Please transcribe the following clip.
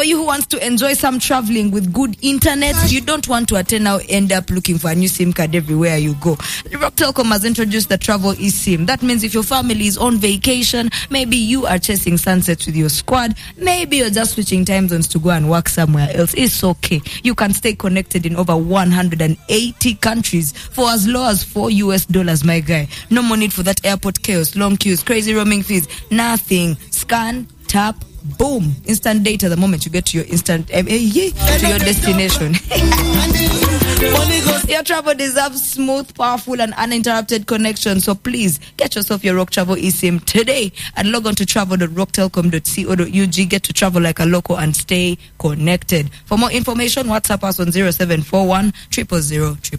for you who wants to enjoy some traveling with good internet, you don't want to end up looking for a new SIM card everywhere you go. Rock Telecom has introduced the Travel eSIM. That means if your family is on vacation, maybe you are chasing sunsets with your squad, maybe you're just switching time zones to go and work somewhere else, it's okay. You can stay connected in over 180 countries for as low as $4, my guy. No more need for that airport chaos, long queues, crazy roaming fees, nothing. Scan, tap, boom, instant data the moment you get to your to your destination. Your travel deserves smooth, powerful, and uninterrupted connection. So please get yourself your Rock Travel eSIM today and log on to travel.rocktelcom.co.ug. Get to travel like a local and stay connected. For more information, WhatsApp us on 0741 000